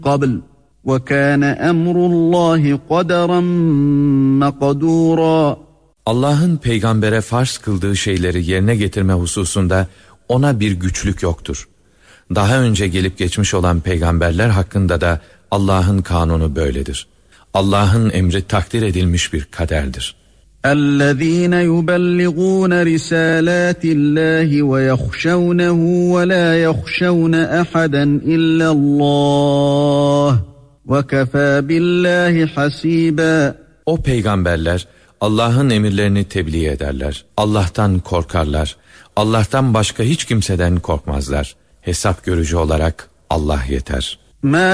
قبل وكان أمر الله قدرا مقدورا. Allah'ın peygambere farz kıldığı şeyleri yerine getirme hususunda ona bir güçlük yoktur. Daha önce gelip geçmiş olan peygamberler hakkında da Allah'ın kanunu böyledir. Allah'ın emri takdir edilmiş bir kaderdir. اَلَّذ۪ينَ يُبَلِّغُونَ رِسَالَاتِ اللّٰهِ وَيَخْشَوْنَهُ وَلَا يَخْشَوْنَ أَحَدًا إِلَّا اللّٰهِ وَكَفَى بِاللّٰهِ حَس۪يبًا. O peygamberler Allah'ın emirlerini tebliğ ederler. Allah'tan korkarlar. Allah'tan başka hiç kimseden korkmazlar. Hesap görücü olarak Allah yeter.